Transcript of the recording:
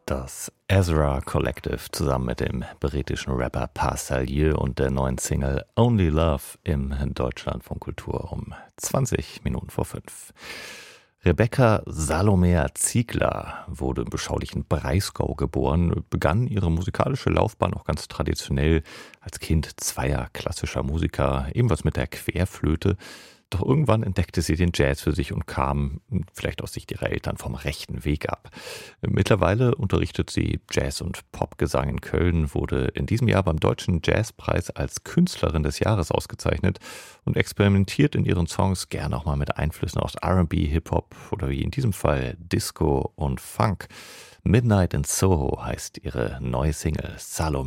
Das Ezra Collective zusammen mit dem britischen Rapper Pascal und der neuen Single Only Love im Deutschlandfunk Kultur um 20 Minuten vor 5. Rebecca Salomea Ziegler wurde im beschaulichen Breisgau geboren, begann ihre musikalische Laufbahn auch ganz traditionell als Kind zweier klassischer Musiker, ebenfalls mit der Querflöte. Doch irgendwann entdeckte sie den Jazz für sich und kam, vielleicht aus Sicht ihrer Eltern, vom rechten Weg ab. Mittlerweile unterrichtet sie Jazz- und Popgesang in Köln, wurde in diesem Jahr beim Deutschen Jazzpreis als Künstlerin des Jahres ausgezeichnet und experimentiert in ihren Songs gerne auch mal mit Einflüssen aus R&B, Hip-Hop oder wie in diesem Fall Disco und Funk. Midnight in Soho heißt ihre neue Single Salome.